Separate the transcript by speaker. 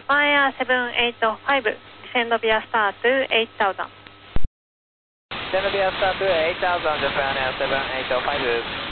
Speaker 1: Japan Air 785, descend via star to 8000.
Speaker 2: Descend via star to 8000, Japan Air 785.